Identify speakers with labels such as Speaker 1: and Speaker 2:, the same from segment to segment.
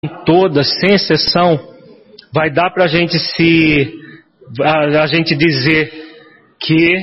Speaker 1: todas, sem exceção, vai dar para a gente dizer que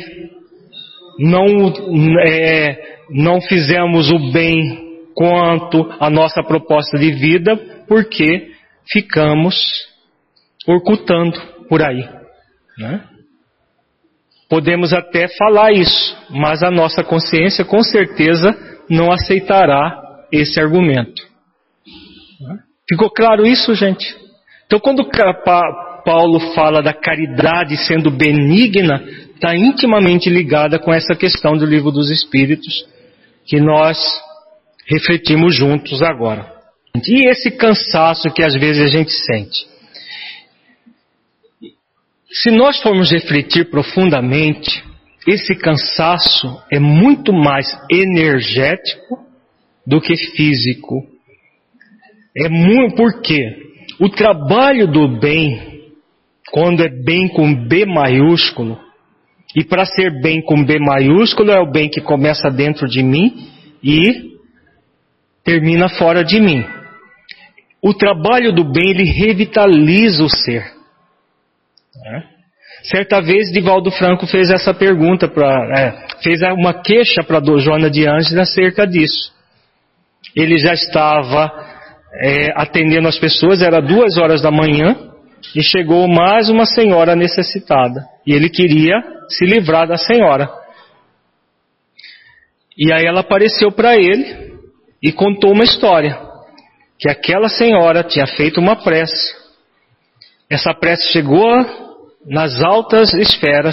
Speaker 1: não fizemos o bem quanto a nossa proposta de vida, porque ficamos orcutando por aí, né? Podemos até falar isso, mas a nossa consciência com certeza não aceitará esse argumento. Ficou claro isso, gente? Então, quando Paulo fala da caridade sendo benigna, está intimamente ligada com essa questão do Livro dos Espíritos, que nós refletimos juntos agora. E esse cansaço que às vezes a gente sente? Se nós formos refletir profundamente, esse cansaço é muito mais energético do que físico. Por quê? O trabalho do bem, quando é bem com B maiúsculo, e para ser bem com B maiúsculo é o bem que começa dentro de mim e termina fora de mim. O trabalho do bem, ele revitaliza o ser. Certa vez, Divaldo Franco fez essa pergunta, fez uma queixa para Joana de Ângeles acerca disso. Ele já estava atendendo as pessoas, era 2 horas da manhã, e chegou mais uma senhora necessitada. E ele queria se livrar da senhora. E aí ela apareceu para ele e contou uma história. Que aquela senhora tinha feito uma prece. Essa prece chegou nas altas esferas.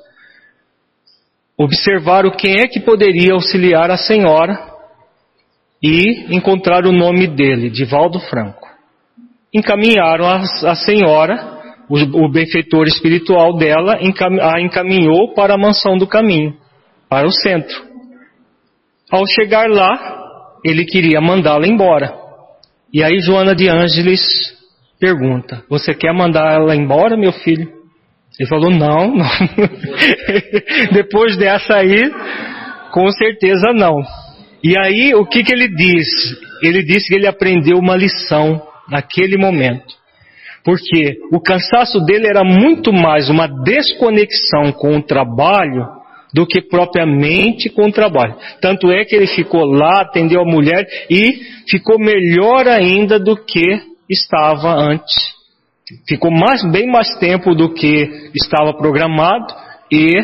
Speaker 1: Observaram quem é que poderia auxiliar a senhora e encontraram o nome dele, Divaldo Franco. Encaminharam a senhora, o benfeitor espiritual dela a encaminhou para a Mansão do Caminho, para o centro. Ao chegar lá, ele queria mandá-la embora. E aí Joana de Ângeles pergunta: você quer mandar ela embora, meu filho? Ele falou: não. Depois dessa aí, com certeza não. E aí, o que ele diz? Ele disse que ele aprendeu uma lição naquele momento. Porque o cansaço dele era muito mais uma desconexão com o trabalho do que propriamente com o trabalho. Tanto é que ele ficou lá, atendeu a mulher e ficou melhor ainda do que estava antes. Ficou bem mais tempo do que estava programado e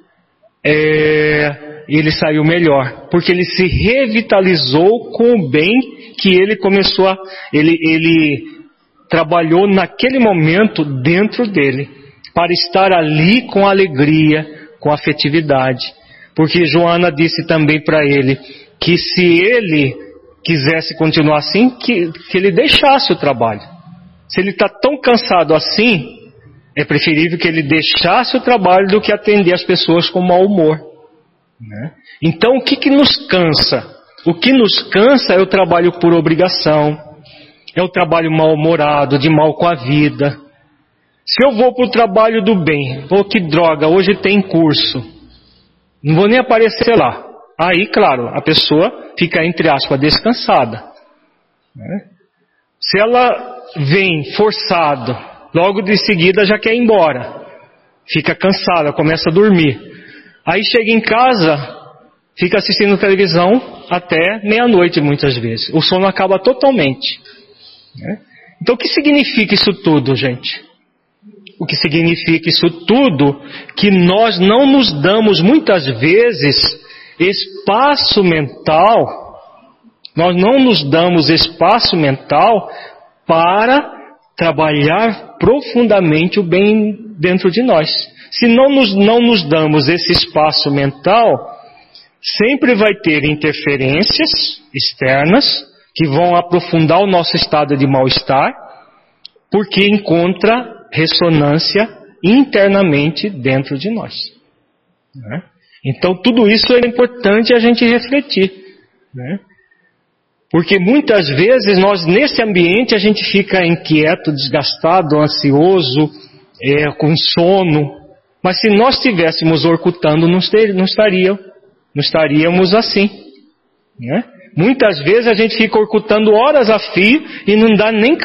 Speaker 1: ele saiu melhor, porque ele se revitalizou com o bem que ele começou ele trabalhou naquele momento dentro dele, para estar ali com alegria, com afetividade. Porque Joana disse também para ele que se ele quisesse continuar assim, que ele deixasse o trabalho. Se ele está tão cansado assim, é preferível que ele deixasse o trabalho do que atender as pessoas com mau humor. Né? Então, o que nos cansa? O que nos cansa é o trabalho por obrigação, é o trabalho mal-humorado, de mal com a vida. Se eu vou para o trabalho do bem, que droga, hoje tem curso, não vou nem aparecer lá. Aí, claro, a pessoa fica, entre aspas, descansada. Né? Se ela vem forçado, logo de seguida já quer ir embora, fica cansada, começa a dormir. Aí chega em casa, fica assistindo televisão até meia-noite muitas vezes. O sono acaba totalmente. Né? Então o que significa isso tudo, gente? O que significa isso tudo? Que nós não nos damos muitas vezes espaço mental, nós não nos damos espaço mental para trabalhar profundamente o bem dentro de nós. Se não nos damos esse espaço mental, sempre vai ter interferências externas que vão aprofundar o nosso estado de mal-estar, porque encontra ressonância internamente dentro de nós. Né? Então tudo isso é importante a gente refletir. Né? Porque muitas vezes nós nesse ambiente a gente fica inquieto, desgastado, ansioso, com sono. Mas se nós estivéssemos orcutando, não estaríamos assim. Né? Muitas vezes a gente fica ocultando horas a fio e não dá nem